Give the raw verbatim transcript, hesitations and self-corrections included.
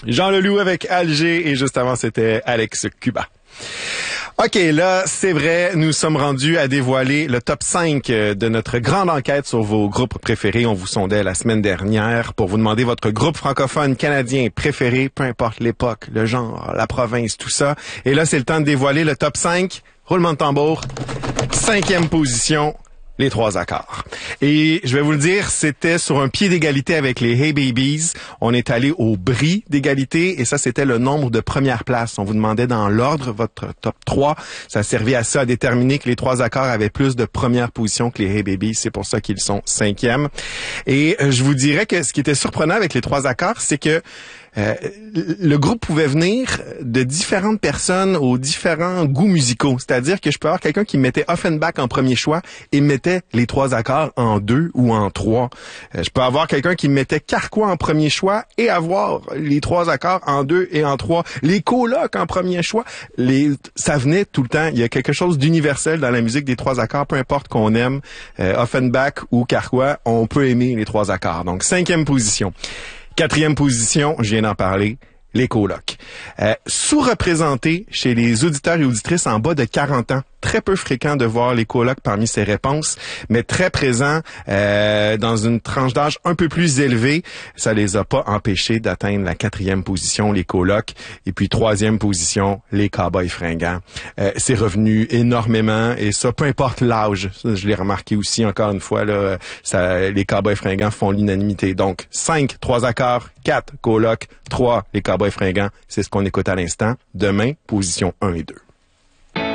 Jean Leloup avec Alger et juste avant, c'était Alex Cuba. OK, là, c'est vrai, nous sommes rendus à dévoiler le top cinq de notre grande enquête sur vos groupes préférés. On vous sondait la semaine dernière pour vous demander votre groupe francophone canadien préféré, peu importe l'époque, le genre, la province, tout ça. Et là, c'est le temps de dévoiler le top cinq. Roulement de tambour. Cinquième position. Les trois accords. Et je vais vous le dire, c'était sur un pied d'égalité avec les Hey Babies. On est allé au bris d'égalité et ça, c'était le nombre de premières places. On vous demandait dans l'ordre votre top trois. Ça servait à ça, à déterminer que les trois accords avaient plus de premières positions que les Hey Babies. C'est pour ça qu'ils sont cinquièmes. Et je vous dirais que ce qui était surprenant avec les trois accords, c'est que Euh, le groupe pouvait venir de différentes personnes aux différents goûts musicaux. C'est-à-dire que je peux avoir quelqu'un qui mettait Offenbach en premier choix et mettait les trois accords en deux ou en trois. Euh, je peux avoir quelqu'un qui mettait Carquois en premier choix et avoir les trois accords en deux et en trois. Les colocs en premier choix. Les, ça venait tout le temps. Il y a quelque chose d'universel dans la musique des trois accords. Peu importe qu'on aime euh, Offenbach ou Carquois, on peut aimer les trois accords. Donc, cinquième position. Quatrième position, je viens d'en parler, les colocs. Euh, sous-représentés chez les auditeurs et auditrices en bas de quarante ans. Très peu fréquent de voir les colocs parmi ces réponses, mais très présents euh, dans une tranche d'âge un peu plus élevée. Ça les a pas empêchés d'atteindre la quatrième position, les colocs. Et puis troisième position, les cowboys fringants. Euh, c'est revenu énormément et ça, peu importe l'âge. Je l'ai remarqué aussi encore une fois, là, ça, les cowboys fringants font l'unanimité. Donc, cinq, trois accords, quatre colocs, trois, les cowboys fringants. C'est ce qu'on écoute à l'instant. Demain, position un et deux.